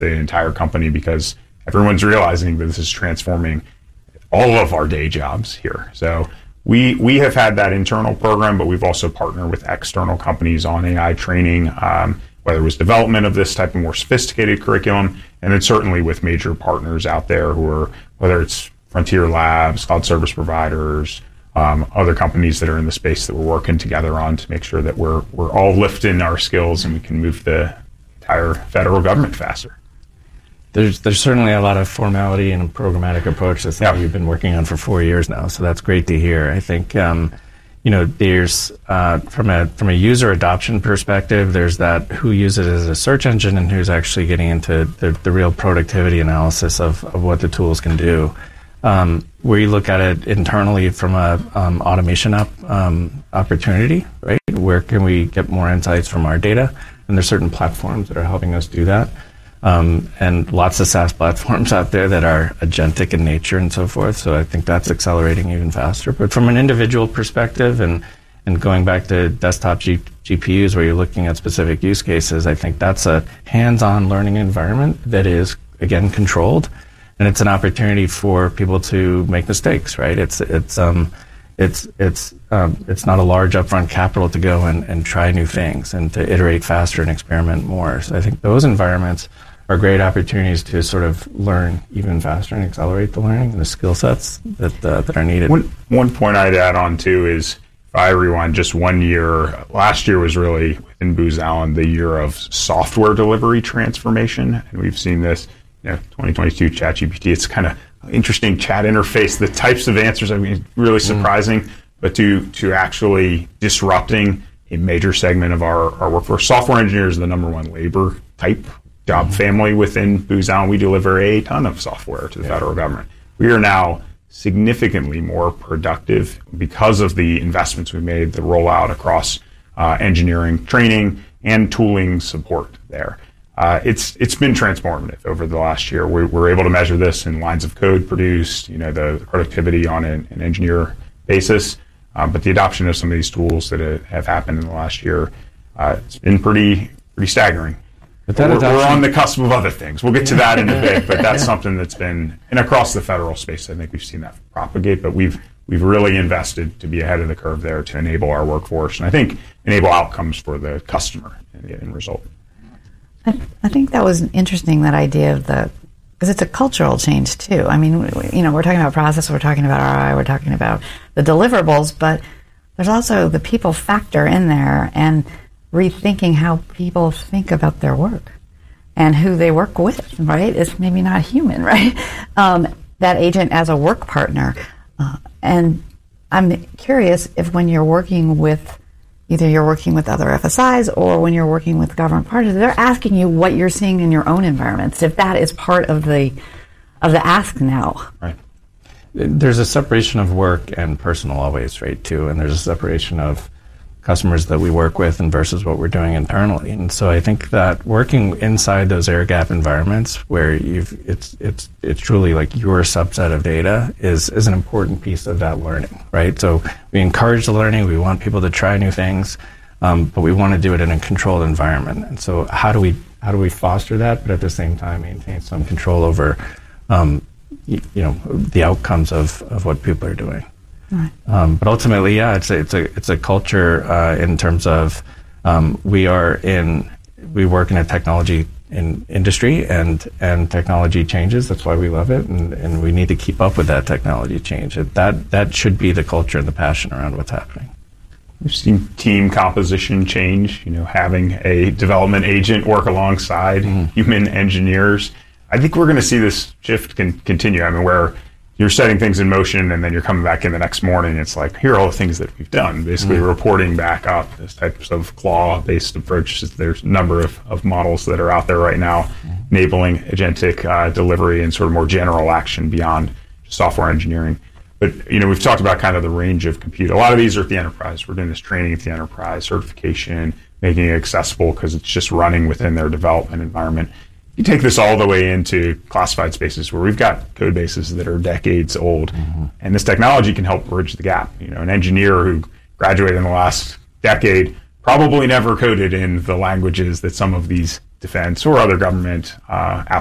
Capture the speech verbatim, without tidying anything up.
the entire company, because everyone's realizing that this is transforming all of our day jobs here. So we we have had that internal program, but we've also partnered with external companies on A I training, um, whether it was development of this type of more sophisticated curriculum, and then certainly with major partners out there who are, whether it's Frontier Labs, cloud service providers, um, other companies that are in the space that we're working together on to make sure that we're we're all lifting our skills and we can move the entire federal government faster. There's there's certainly a lot of formality and a programmatic approach that's something Yeah. you've been working on for four years now, so that's great to hear. I think um, you know there's uh, from a from a user adoption perspective, there's that who uses it as a search engine and who's actually getting into the, the real productivity analysis of, of what the tools can do. Um, where you look at it internally from a um, automation up um, opportunity, right? Where can we get more insights from our data? And there's certain platforms that are helping us do that. Um, and lots of SaaS platforms out there that are agentic in nature and so forth. So I think that's accelerating even faster. But from an individual perspective and, and going back to desktop G- GPUs where you're looking at specific use cases, I think that's a hands-on learning environment that is, again, controlled. And it's an opportunity for people to make mistakes, right? It's, it's, um, it's, it's, um, it's not a large upfront capital to go and, and try new things and to iterate faster and experiment more. So I think those environments are great opportunities to sort of learn even faster and accelerate the learning and the skill sets that uh, that are needed. One, one point I'd add on too is, if I rewind just one year, last year was really, within Booz Allen, the year of software delivery transformation. And we've seen this, you know, twenty twenty-two ChatGPT, it's kind of interesting chat interface, the types of answers, I mean, really surprising, mm. but to, to actually disrupting a major segment of our, our workforce. Software engineers are the number one labor type job mm-hmm. family within Booz Allen. We deliver a ton of software to the yeah. federal government. We are now significantly more productive because of the investments we've made, the rollout across uh, engineering training and tooling support there. Uh, it's it's been transformative over the last year. We're, we're able to measure this in lines of code produced, you know, the productivity on an, an engineer basis. Um, but the adoption of some of these tools that have happened in the last year, uh, it's been pretty pretty staggering. But that we're, adoption, we're on the cusp of other things. We'll get to that in a bit, but that's something that's been, and across the federal space, I think we've seen that propagate, but we've we've really invested to be ahead of the curve there to enable our workforce, and I think enable outcomes for the customer in the end result. I, I think that was interesting, that idea of the, because it's a cultural change too. I mean, you know, we're talking about process, we're talking about R O I, we're talking about the deliverables, but there's also the people factor in there and rethinking how people think about their work and who they work with, right? It's maybe not human, right? Um, that agent as a work partner. Uh, and I'm curious if when you're working with, either you're working with other F S Is or when you're working with government partners, they're asking you what you're seeing in your own environments, if that is part of the of the ask now. Right. There's a separation of work and personal always, right, too, and there's a separation of customers that we work with and versus what we're doing internally. And so I think that working inside those air gap environments where you've it's it's it's truly like your subset of data is is an important piece of that learning, right? So we encourage the learning, we want people to try new things, um, but we want to do it in a controlled environment. And so how do we how do we foster that, but at the same time maintain some control over um, you, you know the outcomes of, of what people are doing. Right. Um, but ultimately, yeah, it's a, it's a it's a culture uh, in terms of um, we are in we work in a technology in industry and and technology changes. That's why we love it, and, and we need to keep up with that technology change. That that should be the culture and the passion around what's happening. We've seen team composition change. You know, having a development agent work alongside mm-hmm. human engineers. I think we're going to see this shift con- continue. I mean, where you're setting things in motion and then you're coming back in the next morning. It's like, here are all the things that we've done. Basically mm-hmm. reporting back up this types of claw-based approaches. There's a number of, of models that are out there right now mm-hmm. enabling agentic uh, delivery and sort of more general action beyond software engineering. But, you know, we've talked about kind of the range of compute. A lot of these are at the enterprise. We're doing this training at the enterprise, certification, making it accessible because it's just running within their development environment. You take this all the way into classified spaces where we've got code bases that are decades old, mm-hmm. and this technology can help bridge the gap. You know, an engineer who graduated in the last decade probably never coded in the languages that some of these defense or other government uh,